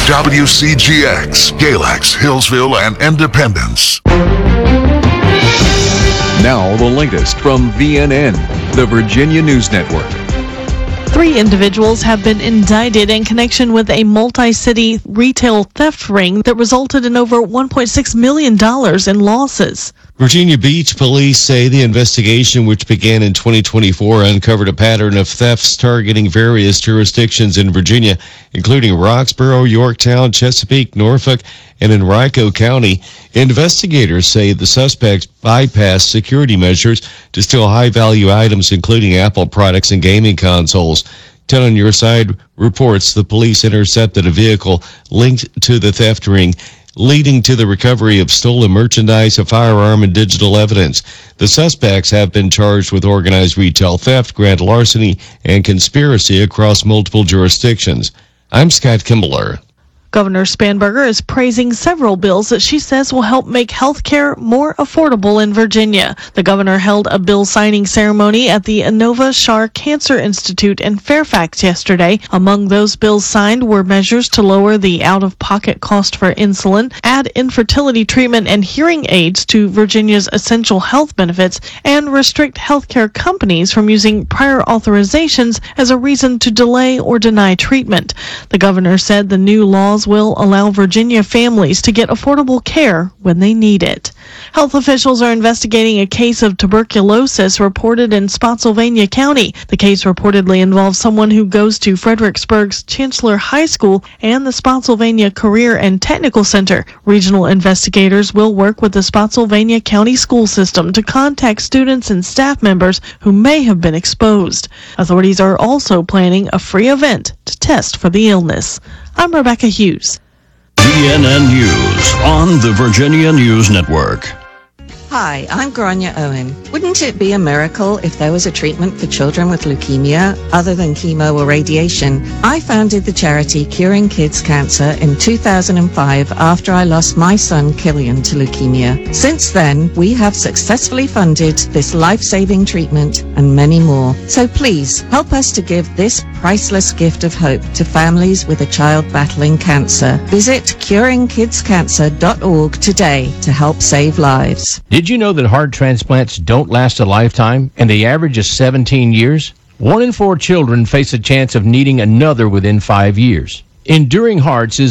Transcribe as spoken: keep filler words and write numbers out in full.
W C G X, Galax, Hillsville, and Independence. Now the latest from V N N, the Virginia News Network. Three individuals have been indicted in connection with a multi-city retail theft ring that resulted in over one point six million dollars in losses. Virginia Beach police say the investigation, which began in twenty twenty-four, uncovered a pattern of thefts targeting various jurisdictions in Virginia, including Roxborough, Yorktown, Chesapeake, Norfolk, and Henrico County. Investigators say the suspects bypassed security measures to steal high-value items, including Apple products and gaming consoles. ten on Your Side reports the police intercepted a vehicle linked to the theft ring, leading to the recovery of stolen merchandise, a firearm, and digital evidence. The suspects have been charged with organized retail theft, grand larceny, and conspiracy across multiple jurisdictions. I'm Scott Kimbler. Governor Spanberger is praising several bills that she says will help make health care more affordable in Virginia. The governor held a bill signing ceremony at the Inova Shar Cancer Institute in Fairfax yesterday. Among those bills signed were measures to lower the out-of-pocket cost for insulin, add infertility treatment and hearing aids to Virginia's essential health benefits, and restrict healthcare companies from using prior authorizations as a reason to delay or deny treatment. The governor said the new laws will allow Virginia families to get affordable care when they need it. Health officials are investigating a case of tuberculosis reported in Spotsylvania County. The case reportedly involves someone who goes to Fredericksburg's Chancellor High School and the Spotsylvania Career and Technical Center. Regional investigators will work with the Spotsylvania County school system to contact students and staff members who may have been exposed. Authorities are also planning a free event to test for the illness. I'm Rebecca Hughes. V N N News on the Virginia News Network. Hi, I'm Grania Owen. Wouldn't it be a miracle if there was a treatment for children with leukemia other than chemo or radiation? I founded the charity Curing Kids Cancer in two thousand five after I lost my son Killian to leukemia. Since then, we have successfully funded this life-saving treatment and many more. So please, help us to give this priceless gift of hope to families with a child battling cancer. Visit curing kids cancer dot org today to help save lives. Did you know that heart transplants don't last a lifetime and the average is seventeen years? One in four children face a chance of needing another within five years. Enduring Hearts is